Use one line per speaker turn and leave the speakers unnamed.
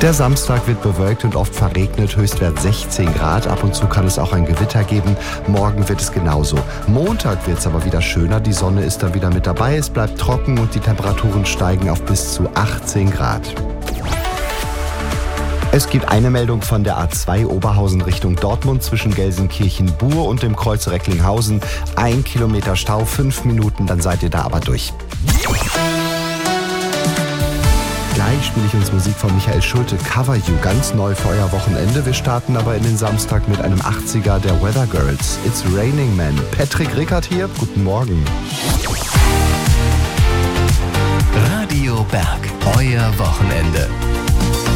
Der Samstag wird bewölkt und oft verregnet, Höchstwert 16 Grad. Ab und zu kann es auch ein Gewitter geben. Morgen wird es genauso. Montag wird es aber wieder schöner. Die Sonne ist dann wieder mit dabei. Es bleibt trocken und die Temperaturen steigen auf bis zu 18 Grad. Es gibt eine Meldung von der A2 Oberhausen Richtung Dortmund zwischen Gelsenkirchen-Buhr und dem Kreuz Recklinghausen. 1 Kilometer Stau, 5 Minuten, dann seid ihr da aber durch. Gleich spiele ich uns Musik von Michael Schulte, Cover You, ganz neu für euer Wochenende. Wir starten aber in den Samstag mit einem 80er der Weather Girls. It's Raining Man. Patrick Rickert hier, guten Morgen.
Radio Berg, euer Wochenende.